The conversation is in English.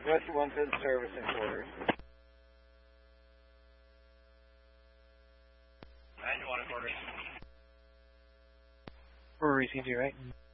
West 1 to service and quarters. 9-1 quarters. We're received you, right?